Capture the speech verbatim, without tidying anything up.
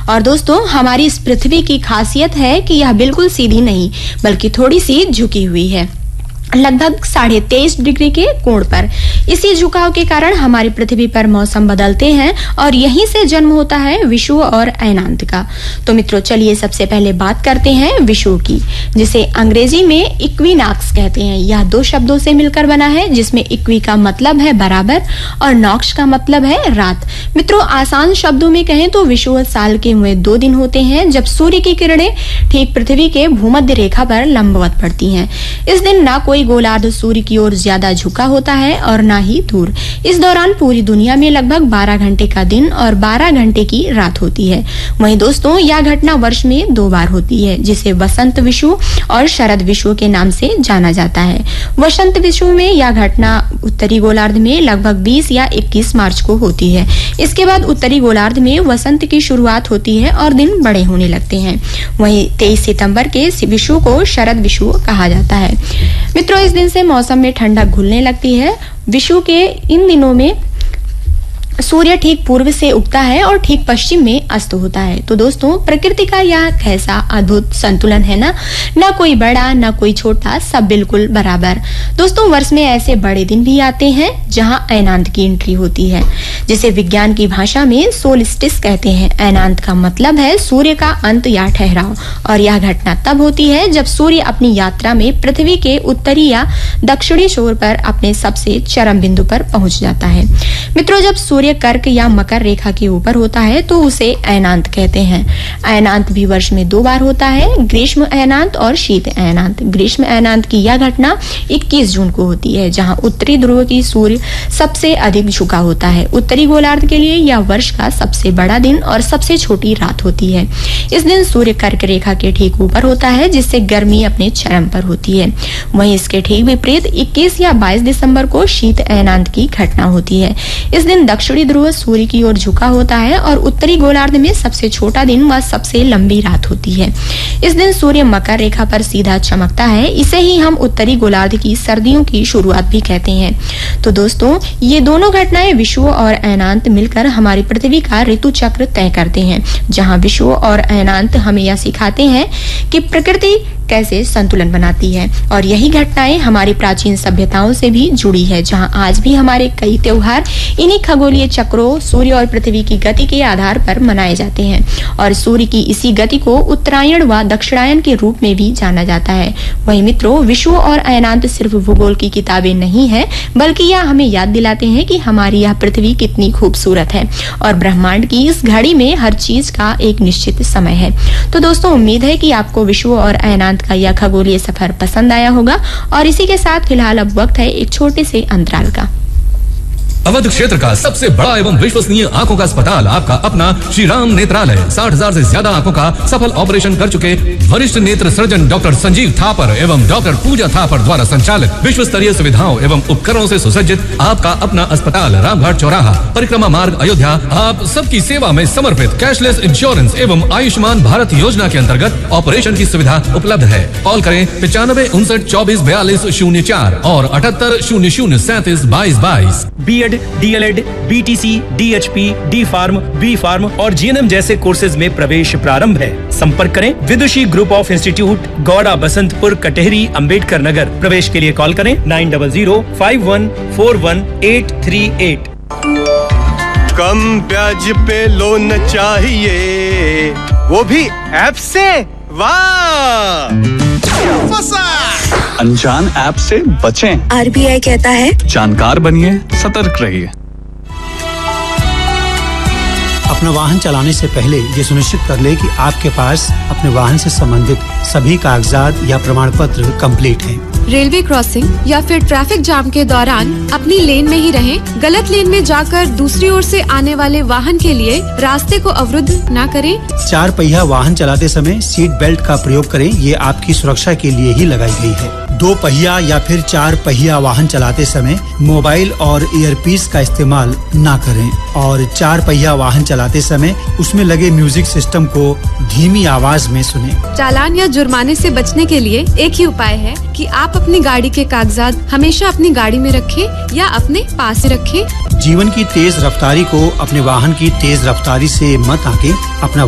और दोस्तों, हमारी इस पृथ्वी की खासियत है कि यह बिल्कुल सीधी नहीं बल्कि थोड़ी सी झुकी हुई है, लगभग साढ़े तेईस डिग्री के कोण पर। इसी झुकाव के कारण हमारी पृथ्वी पर मौसम बदलते हैं और यहीं से जन्म होता है विषुव और अयनांत का। तो मित्रों, चलिए सबसे पहले बात करते हैं विषुव की, जिसे अंग्रेजी में इक्विनॉक्स कहते हैं। यह दो शब्दों से मिलकर बना है, जिसमें इक्वी का मतलब है बराबर और नॉक्स का मतलब है रात। मित्रों, आसान शब्दों में कहें तो विषुव साल के वे दो दिन होते हैं जब सूर्य की किरणें ठीक पृथ्वी के भूमध्य रेखा पर लंबवत पड़ती हैं। इस दिन ना कोई गोलार्ध सूर्य की ओर ज्यादा झुका होता है और ना ही दूर। इस दौरान पूरी दुनिया में लगभग बारह घंटे का दिन और बारह घंटे की रात होती है। वहीं दोस्तों, यह घटना वर्ष में दो बार होती है, जिसे वसंत विषुव और शरद विषुव के नाम से जाना जाता है। वसंत विषुव में यह घटना उत्तरी गोलार्ध में लगभग बीस या इक्कीस मार्च को होती है। इसके बाद उत्तरी गोलार्ध में वसंत की शुरुआत होती है और दिन बड़े होने लगते हैं। वहीं तेईस सितंबर के विषुव को शरद विषुव कहा जाता है। मित्रों, इस दिन से मौसम में ठंडक घुलने लगती है। विषुव के इन दिनों में सूर्य ठीक पूर्व से उगता है और ठीक पश्चिम में अस्त होता है। तो दोस्तों, प्रकृति का यह कैसा अद्भुत संतुलन है ना, ना कोई बड़ा ना कोई छोटा, सब बिल्कुल बराबर। दोस्तों, वर्ष में ऐसे बड़े दिन भी आते हैं जहां अयनांत की एंट्री होती है, जिसे विज्ञान की भाषा में सोलिस्टिस कहते हैं। अयनांत का मतलब है सूर्य का अंत या ठहराव, और यह घटना तब होती है जब सूर्य अपनी यात्रा में पृथ्वी के उत्तरी या दक्षिणी छोर पर अपने सबसे चरम बिंदु पर पहुंच जाता है। मित्रों, जब सूर्य कर्क या मकर रेखा के ऊपर होता है तो उसे अयनांत कहते हैं। अयनांत भी वर्ष में दो बार होता है, ग्रीष्म अयनांत और शीत अयनांत। ग्रीष्म अयनांत की यह घटना इक्कीस जून को होती है, जहां उत्तरी ध्रुव की सूर्य सबसे अधिक झुका होता है। उत्तरी गोलार्ध के लिए यह वर्ष का सबसे बड़ा दिन और सबसे छोटी रात होती है। इस दिन सूर्य कर्क रेखा के ठीक ऊपर होता है, जिससे गर्मी अपने चरम पर होती है। वहीं इसके ठीक विपरीत इक्कीस या बाईस दिसंबर को शीत अयनांत की घटना होती है। इस दिन दक्षिणी ध्रुव सूर्य की ओर झुका होता है और उत्तरी गोलार्ध में सबसे छोटा दिन व सबसे लंबी रात होती है। इस दिन सूर्य मकर रेखा पर सीधा चमकता है। इसे ही हम उत्तरी गोलार्ध की सर्दियों की शुरुआत भी कहते हैं। तो दोस्तों, ये दोनों घटनाएं विषुव और अयनांत मिलकर हमारी पृथ्वी का ऋतु चक्र तय करते हैं, जहां विषुव और अयनांत हमें यह सिखाते हैं कि प्रकृति कैसे संतुलन बनाती है। और यही घटनाएं हमारी प्राचीन सभ्यताओं से भी जुड़ी है, जहां आज भी हमारे कई त्योहार इन्हीं खगोलीय चक्रों, सूर्य और पृथ्वी की गति के आधार पर मनाए जाते हैं। और सूर्य की इसी गति को उत्तरायण व दक्षिणायन के रूप में भी जाना जाता है। वहीं मित्रों, विषुव और अयनांत सिर्फ भूगोल की किताबें नहीं है, बल्कि यह हमें याद दिलाते हैं कि हमारी यह पृथ्वी कितनी खूबसूरत है और ब्रह्मांड की इस घड़ी में हर चीज का एक निश्चित समय है। तो दोस्तों, उम्मीद है कि आपको विषुव और अयनांत का यह खगोलीय सफर पसंद आया होगा। और इसी के साथ फिलहाल अब वक्त है एक छोटे से अंतराल का। अवध क्षेत्र का सबसे बड़ा एवं विश्वसनीय आंखों का अस्पताल, आपका अपना श्री राम नेत्रालय। साठ हजार से ज्यादा आंखों का सफल ऑपरेशन कर चुके वरिष्ठ नेत्र सर्जन डॉक्टर संजीव थापर एवं डॉक्टर पूजा थापर द्वारा संचालित विश्व स्तरीय सुविधाओं एवं उपकरणों से सुसज्जित आपका अपना अस्पताल, रामघाट चौराहा, परिक्रमा मार्ग, अयोध्या। आप सबकी सेवा में समर्पित कैशलेस इंश्योरेंस एवं आयुष्मान भारत योजना के अंतर्गत ऑपरेशन की सुविधा उपलब्ध है। कॉल करें पिचानवे उनसठ चौबीस बयालीस शून्य चार और अठहत्तर शून्य शून्य सैंतीस बाईस बाईस। B Ed, D L add, B T C, D H P, D pharm, B farm और जी एन एम जैसे कोर्सेज में प्रवेश प्रारंभ है। संपर्क करें विदुषी group of institute, Gowda, Basantpur, Katehari, Ambedkar Nagar. प्रवेश के लिए कॉल करें nine double zero five one four one eight three eight. कम ब्याज पे लोन चाहिए, वो भी ऐप से। वाह, अनजान ऐप से बचें। आर बी आई कहता है जानकार बनिए, सतर्क रहिए। अपना वाहन चलाने से पहले ये सुनिश्चित कर ले कि आपके पास अपने वाहन से संबंधित सभी कागजात या प्रमाण पत्र कंप्लीट हैं। रेलवे क्रॉसिंग या फिर ट्रैफिक जाम के दौरान अपनी लेन में ही रहें। गलत लेन में जाकर दूसरी ओर से आने वाले वाहन के लिए रास्ते को अवरुद्ध न करें। चार पहिया वाहन चलाते समय सीट बेल्ट का प्रयोग करें, ये आपकी सुरक्षा के लिए ही लगाई गई है। दो पहिया या फिर चार पहिया वाहन चलाते समय मोबाइल और ईयरपीस का इस्तेमाल न करें और चार पहिया वाहन चलाते समय उसमें लगे म्यूजिक सिस्टम को धीमी आवाज में सुनें। चालान या जुर्माने से बचने के लिए एक ही उपाय है कि आप अपनी गाड़ी के कागजात हमेशा अपनी गाड़ी में रखें या अपने पास रखें। जीवन की तेज रफ्तारी को अपने वाहन की तेज रफ्तारी से मत आंकें। अपना